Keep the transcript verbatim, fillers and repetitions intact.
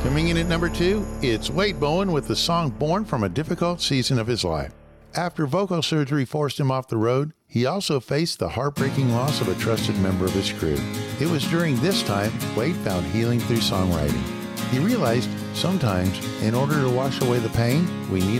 Coming in at number two, it's Wade Bowen with the song Born from a Difficult Season of His Life. After vocal surgery forced him off the road, he also faced the heartbreaking loss of a trusted member of his crew. It was during this time Wade found healing through songwriting. He realized sometimes, in order to wash away the pain, we need